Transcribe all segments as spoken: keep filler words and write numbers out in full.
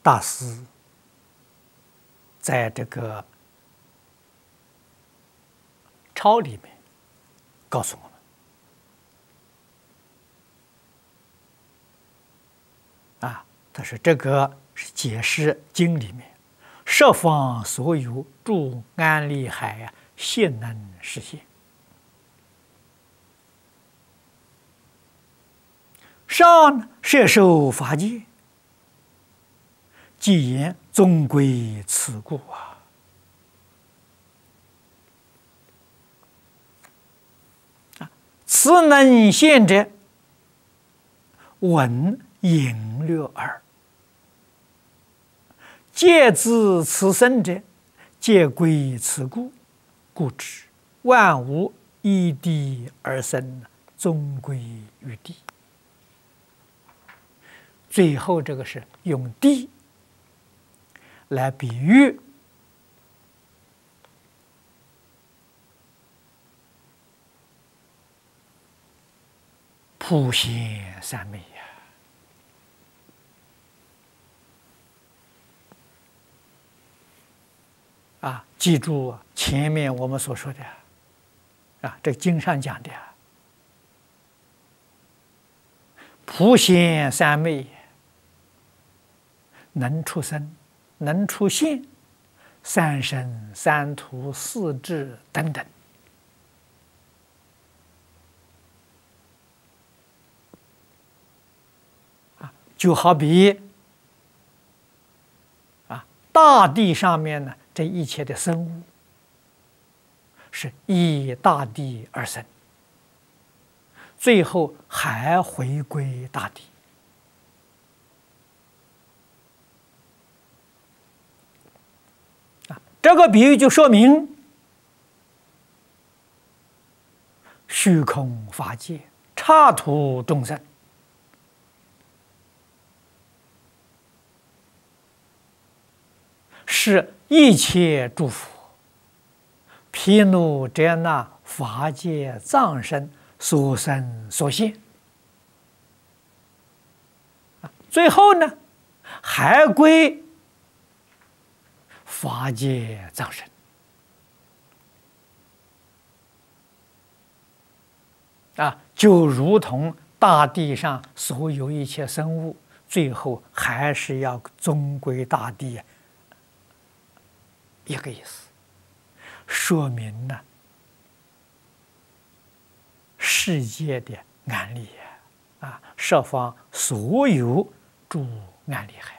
大师在这个抄里面告诉我们啊，他说这个是解释经里面十方所有诸安利海啊，现能实现。上摄受法界，既言终归此故啊！啊，此能现者，闻隐略耳。皆知此生者，皆归此故，故知万物依地而生，终归于地。最后这个是用地来比喻普贤三昧呀！啊，记住前面我们所说的啊，这经上讲的普贤三昧。能出生，能出现，三身、三途、四智等等，啊，就好比啊，大地上面呢，这一切的生物是依大地而生，最后还回归大地。这个比喻就说明，虚空法界刹土众生是一切诸佛毗卢遮那法界藏身所生所现，最后呢，还归法界藏身啊，就如同大地上所有一切生物，最后还是要终归大地，一个意思。说明呢，世界的安利啊，十方所有诸安利海。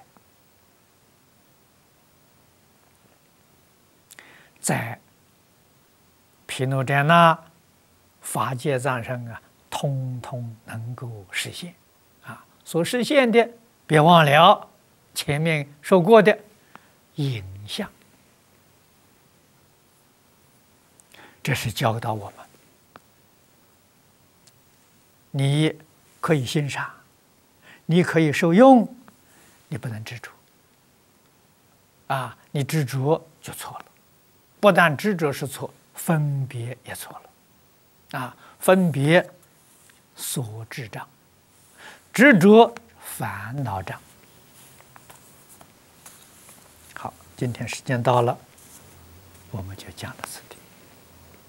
在毗卢遮那法界藏身啊，通通能够实现啊！所实现的，别忘了前面说过的影像，这是教导我们：你可以欣赏，你可以受用，你不能执着啊！你执着就错了。不但执着是错，分别也错了，啊，分别所知障，执着烦恼障。好，今天时间到了，我们就讲到此。